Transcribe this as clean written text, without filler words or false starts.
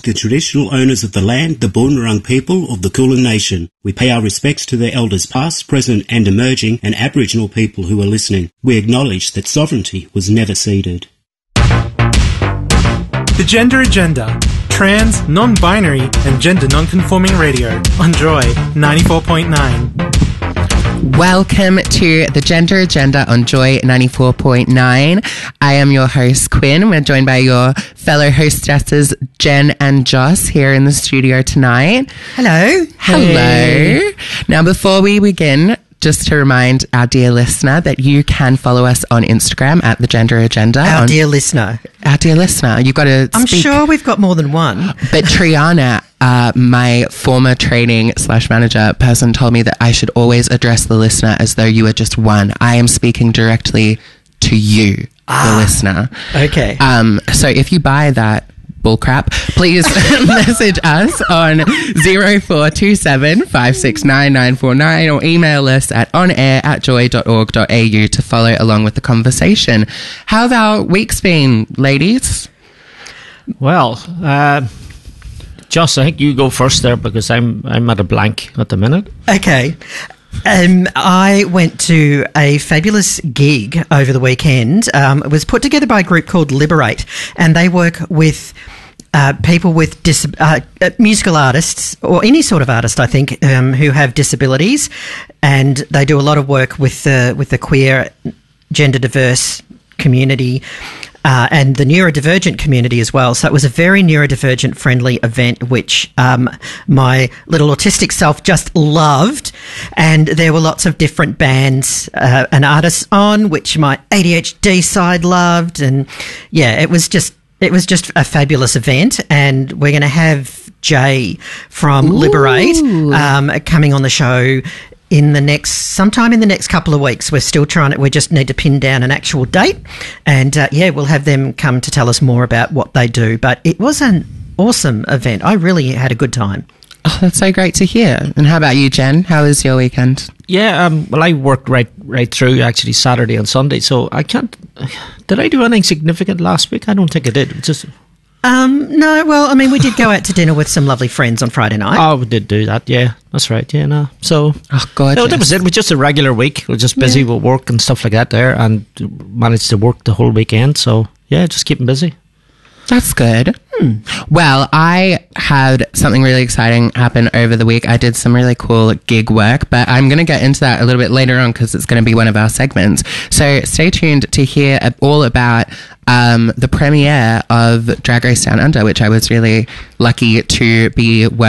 the traditional owners of the land, the Boonwurrung people of the Kulin Nation. We pay our respects to their elders past, present and emerging, and Aboriginal people who are listening. We acknowledge that sovereignty was never ceded. The Gender Agenda. Trans, non-binary and gender non-conforming radio on Joy 94.9. Welcome to the Gender Agenda on Joy 94.9. I am your host, Quinn. We're joined by your fellow hostesses, Jen and Joss, here in the studio tonight. Hello. Hello. Now, before we begin, just to remind our dear listener that you can follow us on Instagram at The Gender Agenda. Our dear listener. You've got to I'm sure we've got more than one. But Triana, my former training / manager person, told me that I should always address the listener as though you are just one. I am speaking directly to you, the listener. Okay. So if you buy that bullcrap, please message us on 0427 569 949 or email us at onair@joy.org.au to follow along with the conversation. How have our weeks been, ladies? Well, Joss, I think you go first there because I'm at a blank at the minute. Okay. I went to a fabulous gig over the weekend. It was put together by a group called Liberate, and they work with people with musical artists or any sort of artist, I think, who have disabilities, and they do a lot of work with the queer, gender diverse community. And the neurodivergent community as well. So it was a very neurodivergent friendly event, which my little autistic self just loved. And there were lots of different bands and artists on, which my ADHD side loved. And yeah, it was just a fabulous event. And we're going to have Jay from Liberate coming on the show sometime in the next couple of weeks. We just need to pin down an actual date, and we'll have them come to tell us more about what they do. But it was an awesome event. I really had a good time. Oh, that's so great to hear. And how about you, Jen? How was your weekend? Yeah, well, I worked right through actually Saturday and Sunday, so I can't. Did I do anything significant last week? I don't think I did. Just. No, well, I mean, we did go out to dinner with some lovely friends on Friday night. Oh, we did do that, yeah. That's right, yeah, no. So, God, no, that was it. It was just a regular week. We were just busy with work and stuff like that there, and managed to work the whole weekend. So, yeah, just keeping busy. That's good. Well, I had something really exciting happen over the week. I did some really cool gig work, but I'm going to get into that a little bit later on because it's going to be one of our segments. So stay tuned to hear all about the premiere of Drag Race Down Under, which I was really lucky to be